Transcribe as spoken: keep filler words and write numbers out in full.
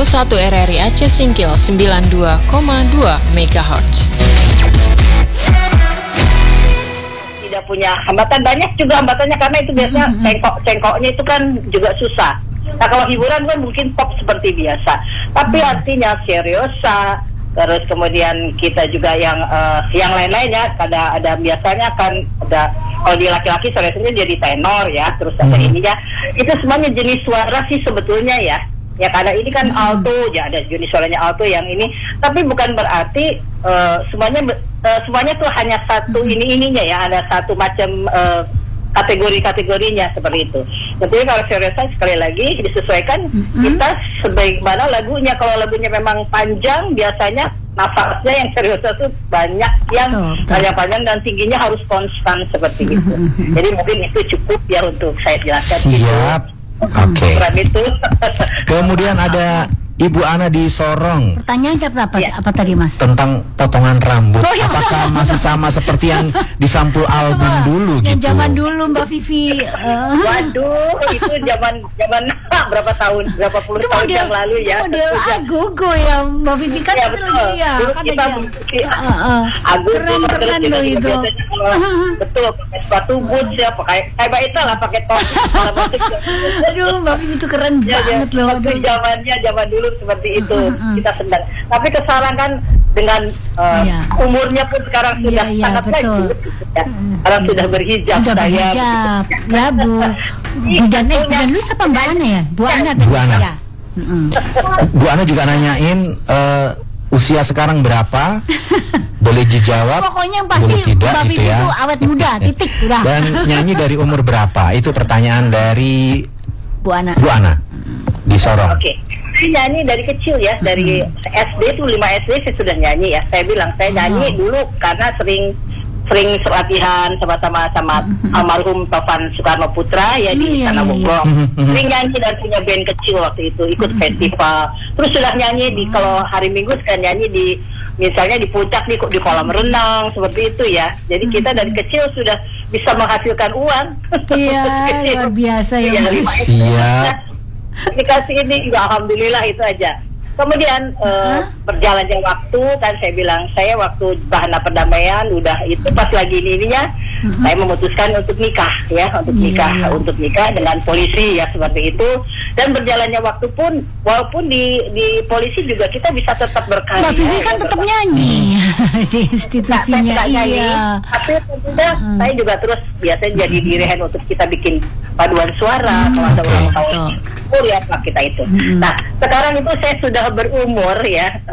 puluh satu R R I Aceh Singkil sembilan puluh dua koma dua megahertz. Tidak punya hambatan, banyak juga hambatannya karena itu biasanya cengkok-cengkoknya itu kan juga susah. Nah kalau hiburan kan mungkin pop seperti biasa, tapi artinya seriosa, terus kemudian kita juga yang uh, yang lain-lainnya ada ada biasanya kan ada kalau di laki-laki seriusnya jadi tenor ya, terus ada Hmm. ininya itu semuanya jenis suara sih sebetulnya ya. Ya karena ini kan alto, ya ada jenis suaranya alto yang ini, tapi bukan berarti uh, semuanya uh, semuanya tuh hanya satu ini ininya ya, ada satu macam uh, kategori-kategorinya seperti itu. Tentunya kalau seriusan sekali lagi disesuaikan kita sebagaimana lagunya. Kalau lagunya memang panjang, biasanya nafasnya yang seriusnya tuh banyak, yang panjang-panjang dan tingginya harus konstan seperti itu. Jadi mungkin itu cukup ya untuk saya jelaskan. Siap. Oke. Okay. Itu. Kemudian ada Ibu Ana di Sorong. Pertanyaan apa, Ya. apa tadi Mas? Tentang potongan rambut. Oh, ya. Apakah masih sama seperti yang di sampul album Coba, dulu yang gitu? zaman dulu Mbak Vivi. uh, Waduh, itu zaman zaman berapa tahun, berapa puluh itu tahun model, yang lalu ya. itu model agogo ya Mbak Vivi kan Ya, itu betul. lagi ya. Dulu Kan kita ada- mungkin Uh, uh. Agus Keren, terus keren kita loh juga itu. biasanya kalau betul pakai sepatu boots ya, pakai kayak itu lah, pakai topi segala macam. Aduh Mbak Vivi itu keren Ya, ya, banget loh. waktu Aduh. zamannya zaman dulu seperti itu Mm, mm, mm. kita sedang. Tapi sekarang kan dengan uh, Iya. umurnya pun sekarang Iya, sudah iya, sangat betul. baik. Ya. Sekarang sudah berhijab Udah saya. berhijab ya Bu. Budan eh Budan lu siapa Mbak Ana ya? Bu Ana tadi. Bu Ana. Ya. Mm-mm. Bu Ana juga nanyain eh, usia sekarang berapa? Boleh dijawab, Pokoknya yang pasti boleh tidak Mbak gitu Vivi ya. itu awet muda, titik udah. Dan nyanyi dari umur berapa? Itu pertanyaan dari Bu Ana. Bu Ana di Sorong. Oke, saya nyanyi dari kecil ya, dari S D tuh lima S D saya sudah nyanyi ya. Saya bilang saya nyanyi dulu karena sering sering latihan sama-sama sama almarhum Tovan Soekarno Putra ya di Iya, Istana iya, iya. Bogor. Sering nyanyi dan punya band kecil waktu itu, ikut festival. Terus sudah nyanyi di kalau hari Minggu suka nyanyi di misalnya di puncak di di kolam renang seperti itu ya. Jadi kita dari kecil sudah bisa menghasilkan uang. Iya, Kecil. luar biasa ya, Iya, Mbak. lima S D. Siap. Dikasih ini juga alhamdulillah itu aja. Kemudian eh, berjalannya waktu kan saya bilang saya waktu Bahana Perdamaian udah itu pas lagi ini ininya saya memutuskan untuk nikah ya, untuk Iya, nikah iya. untuk nikah dengan polisi ya seperti itu. Dan berjalannya waktu pun walaupun di di polisi juga kita bisa tetap berkarya. Mbak Vivi kan ya, tetap tetap- nyanyi di Nah, saya institusinya. tidak nyanyi, Iya. tapi tentunya saya juga terus biasanya jadi dirihen untuk kita bikin paduan suara kalau ada Oke. ulang tahun Betul. umur ya Pak, kita itu. Nah sekarang itu saya sudah berumur ya.